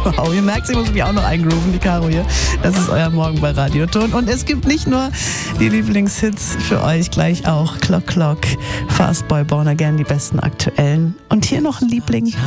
Wow, ihr merkt, ich muss mich auch noch eingrooven, die Caro hier. Das ist euer Morgen bei Radioton. Und es gibt nicht nur die Lieblingshits für euch, gleich auch Clock Clock, Fastboy, Born Again, die besten aktuellen. Und hier noch ein Liebling.